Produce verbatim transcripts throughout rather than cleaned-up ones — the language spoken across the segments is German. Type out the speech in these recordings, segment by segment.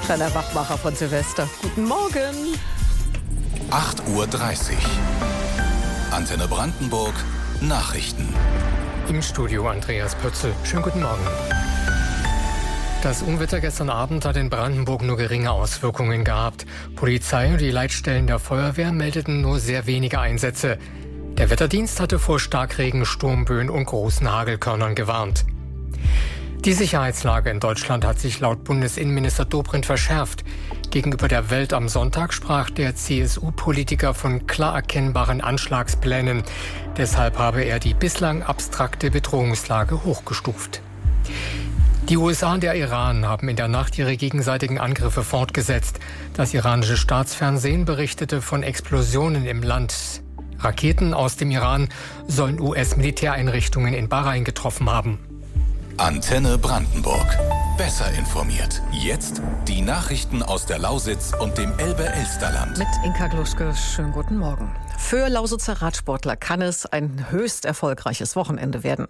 Kleiner Wachmacher von Silvester. Guten Morgen. acht Uhr dreißig. Antenne Brandenburg. Nachrichten. Im Studio Andreas Pötzl. Schönen guten Morgen. Das Unwetter gestern Abend hat in Brandenburg nur geringe Auswirkungen gehabt. Polizei und die Leitstellen der Feuerwehr meldeten nur sehr wenige Einsätze. Der Wetterdienst hatte vor Starkregen, Sturmböen und großen Hagelkörnern gewarnt. Die Sicherheitslage in Deutschland hat sich laut Bundesinnenminister Dobrindt verschärft. Gegenüber der Welt am Sonntag sprach der C S U-Politiker von klar erkennbaren Anschlagsplänen. Deshalb habe er die bislang abstrakte Bedrohungslage hochgestuft. Die U S A und der Iran haben in der Nacht ihre gegenseitigen Angriffe fortgesetzt. Das iranische Staatsfernsehen berichtete von Explosionen im Land. Raketen aus dem Iran sollen U S-Militäreinrichtungen in Bahrain getroffen haben. Antenne Brandenburg. Besser informiert. Jetzt die Nachrichten aus der Lausitz und dem Elbe-Elsterland. Mit Inka Gluschke, schönen guten Morgen. Für Lausitzer Radsportler kann es ein höchst erfolgreiches Wochenende werden.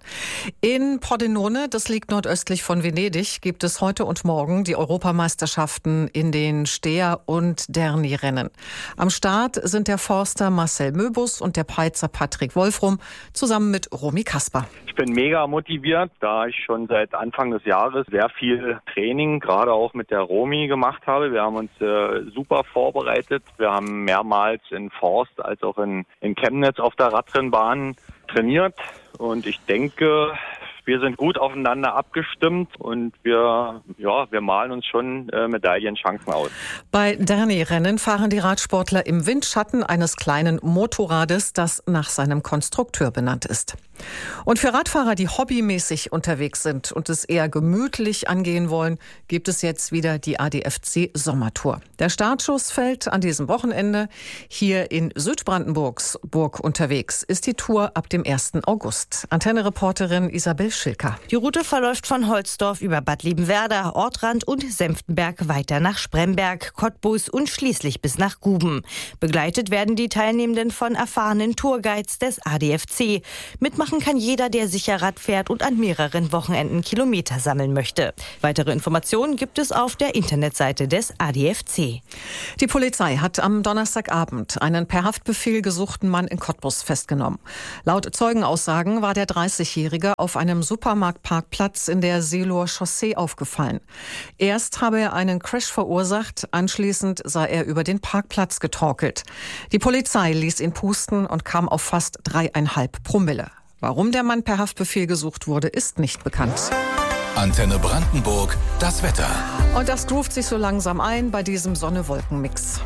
In Pordenone, das liegt nordöstlich von Venedig, gibt es heute und morgen die Europameisterschaften in den Steher- und Derni-Rennen. Am Start sind der Forster Marcel Möbus und der Peitzer Patrick Wolfrum zusammen mit Romy Kasper. Ich bin mega motiviert, da ich schon seit Anfang des Jahres sehr viel Training, gerade auch mit der Romy, gemacht habe. Wir haben uns äh, super vorbereitet. Wir haben mehrmals in Forst als auch in, in Chemnitz auf der Radrennbahn trainiert. Und ich denke, wir sind gut aufeinander abgestimmt und wir, ja, wir malen uns schon äh, Medaillenchancen aus. Bei Derni-Rennen fahren die Radsportler im Windschatten eines kleinen Motorrades, das nach seinem Konstrukteur benannt ist. Und für Radfahrer, die hobbymäßig unterwegs sind und es eher gemütlich angehen wollen, gibt es jetzt wieder die A D F C Sommertour. Der Startschuss fällt an diesem Wochenende. Hier in Südbrandenburg unterwegs ist die Tour ab dem ersten August. Antenne-Reporterin Isabel Schilker. Die Route verläuft von Holzdorf über Bad Liebenwerda, Ortrand und Senftenberg weiter nach Spremberg, Cottbus und schließlich bis nach Guben. Begleitet werden die Teilnehmenden von erfahrenen Tourguides des A D F C. Mitmachen kann jeder, der sicher Rad fährt und an mehreren Wochenenden Kilometer sammeln möchte. Weitere Informationen gibt es auf der Internetseite des A D F C. Die Polizei hat am Donnerstagabend einen per Haftbefehl gesuchten Mann in Cottbus festgenommen. Laut Zeugenaussagen war der dreißigjährige auf einem Supermarktparkplatz in der Seeloer Chaussee aufgefallen. Erst habe er einen Crash verursacht, anschließend sei er über den Parkplatz getorkelt. Die Polizei ließ ihn pusten und kam auf fast dreieinhalb Promille. Warum der Mann per Haftbefehl gesucht wurde, ist nicht bekannt. Antenne Brandenburg, das Wetter. Und das groovt sich so langsam ein bei diesem Sonne-Wolken-Mix.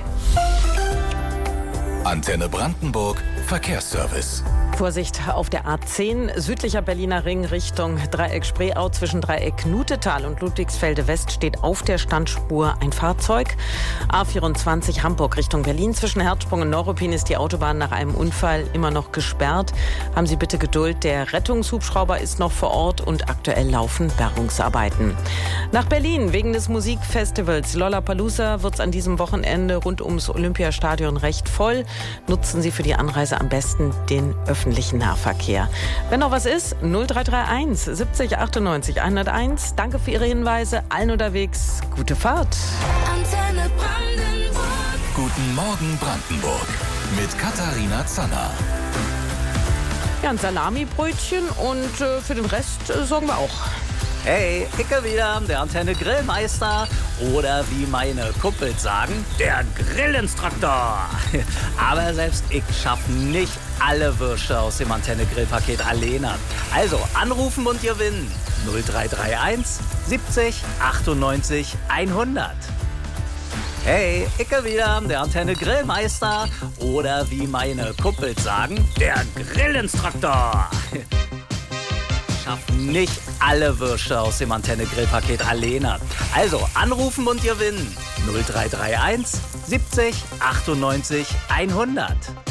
Antenne Brandenburg, Verkehrsservice. Vorsicht auf der A zehn, südlicher Berliner Ring Richtung Dreieck Spreeau. Zwischen Dreieck Nutetal und Ludwigsfelde West steht auf der Standspur ein Fahrzeug. A vierundzwanzig Hamburg Richtung Berlin. Zwischen Herzsprung und Neuruppin ist die Autobahn nach einem Unfall immer noch gesperrt. Haben Sie bitte Geduld, der Rettungshubschrauber ist noch vor Ort und aktuell laufen Bergungsarbeiten. Nach Berlin, wegen des Musikfestivals Lollapalooza wird es an diesem Wochenende rund ums Olympiastadion recht voll. Nutzen Sie für die Anreise am besten den öffentlichen Nahverkehr. Wenn noch was ist, null drei drei eins siebzig achtundneunzig hunderteins. Danke für Ihre Hinweise. Allen unterwegs, gute Fahrt. Antenne Brandenburg. Guten Morgen Brandenburg. Mit Katharina Zanner. Ja, ein Salamibrötchen und äh, für den Rest äh, sorgen wir auch. Hey, Icke wieder, der Antenne Grillmeister oder wie meine Kumpels sagen, der Grillinstruktor. Aber selbst ich schaffe nicht alle Würste aus dem Antenne Grillpaket alleine. Also anrufen und gewinnen. null drei drei eins siebzig achtundneunzig hundert. Hey, Icke wieder, der Antenne Grillmeister oder wie meine Kumpels sagen, der Grillinstruktor. Nicht alle Würste aus dem Antenne Grillpaket alleine. Also anrufen und gewinnen. null drei drei eins siebzig achtundneunzig hundert.